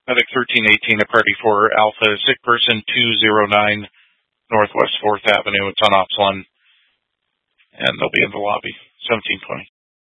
Medic 1318, a party for Alpha, sick person 209 Northwest 4th Avenue. It's on Ops 1, and they'll be in the lobby, 1720.